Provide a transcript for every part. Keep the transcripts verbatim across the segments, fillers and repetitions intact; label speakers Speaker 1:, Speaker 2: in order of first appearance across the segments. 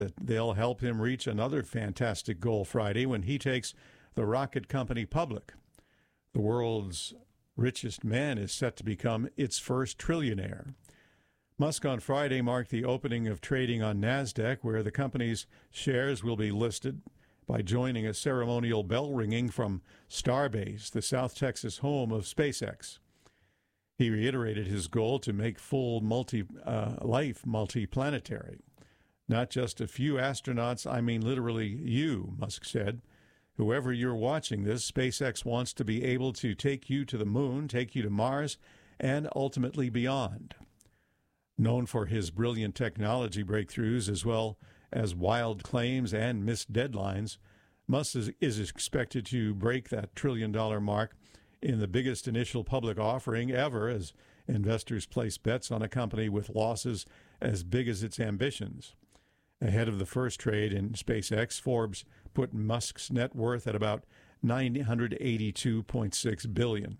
Speaker 1: that they'll help him reach another fantastic goal Friday when he takes the rocket company public. The world's richest man is set to become its first trillionaire. Musk on Friday marked the opening of trading on NASDAQ, where the company's shares will be listed, by joining a ceremonial bell ringing from Starbase, the South Texas home of SpaceX. He reiterated his goal to make full multi, uh, life multiplanetary. Not just a few astronauts, I mean literally you, Musk said. Whoever you're watching this, SpaceX wants to be able to take you to the moon, take you to Mars, and ultimately beyond. Known for his brilliant technology breakthroughs as well as wild claims and missed deadlines, Musk is, is expected to break that trillion-dollar mark in the biggest initial public offering ever as investors place bets on a company with losses as big as its ambitions. Ahead of the first trade in SpaceX, Forbes put Musk's net worth at about nine hundred eighty-two point six billion dollars.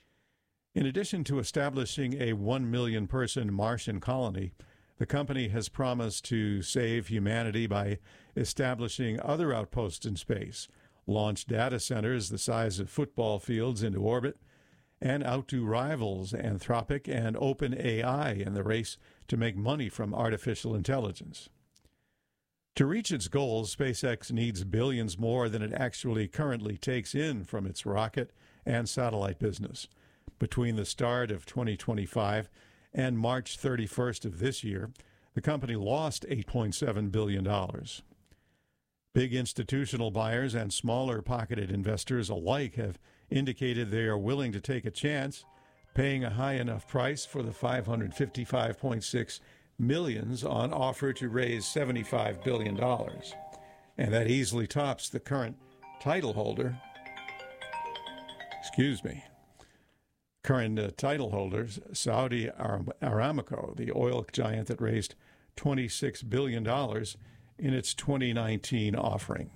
Speaker 1: In addition to establishing a one million person Martian colony, the company has promised to save humanity by establishing other outposts in space, launch data centers the size of football fields into orbit, and outdo rivals Anthropic and OpenAI in the race to make money from artificial intelligence. To reach its goals, SpaceX needs billions more than it actually currently takes in from its rocket and satellite business. Between the start of twenty twenty-five and March thirty-first of this year, the company lost eight point seven billion dollars. Big institutional buyers and smaller pocketed investors alike have indicated they are willing to take a chance, paying a high enough price for the five hundred fifty-five point six millions on offer to raise seventy-five billion dollars. And that easily tops the current title holder. Excuse me. Current uh, title holders, Saudi Aramco, the oil giant that raised twenty-six billion dollars in its twenty nineteen offering.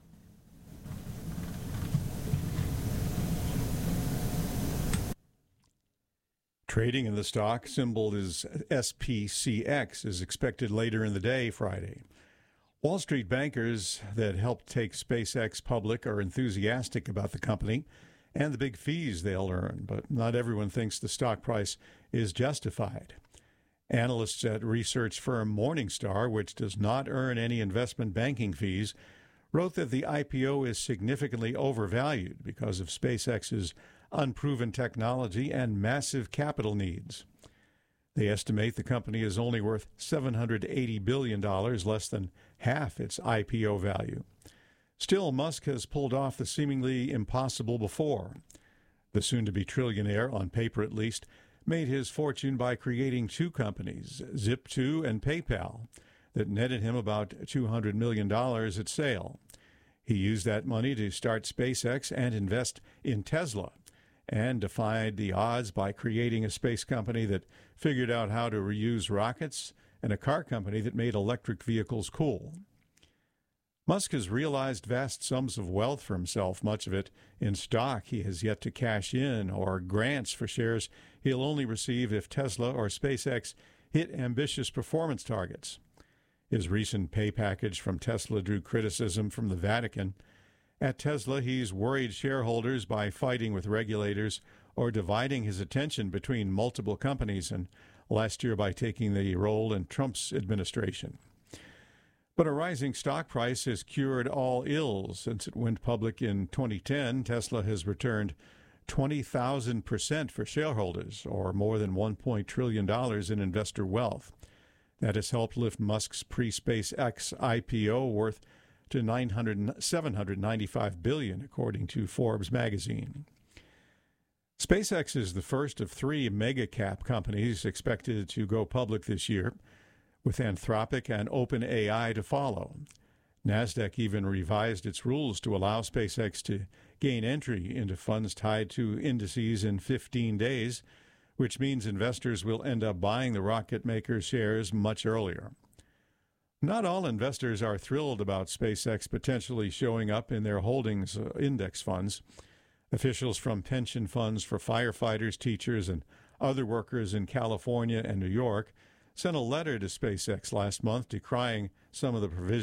Speaker 1: Trading in the stock, symbol is S P C X, is expected later in the day Friday. Wall Street bankers that helped take SpaceX public are enthusiastic about the company and the big fees they'll earn, but not everyone thinks the stock price is justified. Analysts at research firm Morningstar, which does not earn any investment banking fees, wrote that the I P O is significantly overvalued because of SpaceX's unproven technology and massive capital needs. They estimate the company is only worth seven hundred eighty billion dollars, less than half its I P O value. Still, Musk has pulled off the seemingly impossible before. The soon-to-be trillionaire, on paper at least, made his fortune by creating two companies, Zip two and PayPal, that netted him about two hundred million dollars at sale. He used that money to start SpaceX and invest in Tesla, and defied the odds by creating a space company that figured out how to reuse rockets and a car company that made electric vehicles cool. Musk has realized vast sums of wealth for himself, much of it in stock he has yet to cash in, or grants for shares he'll only receive if Tesla or SpaceX hit ambitious performance targets. His recent pay package from Tesla drew criticism from the Vatican. At Tesla, he's worried shareholders by fighting with regulators or dividing his attention between multiple companies, and last year by taking the role in Trump's administration. But a rising stock price has cured all ills. Since it went public in twenty ten, Tesla has returned twenty thousand percent for shareholders, or more than one point one trillion dollars in investor wealth. That has helped lift Musk's pre-SpaceX I P O worth to seven hundred ninety-five billion dollars, according to Forbes magazine. SpaceX is the first of three mega-cap companies expected to go public this year, with Anthropic and OpenAI to follow. NASDAQ even revised its rules to allow SpaceX to gain entry into funds tied to indices in fifteen days, which means investors will end up buying the rocket maker's shares much earlier. Not all investors are thrilled about SpaceX potentially showing up in their holdings uh, index funds. Officials from pension funds for firefighters, teachers, and other workers in California and New York sent a letter to SpaceX last month decrying some of the provisions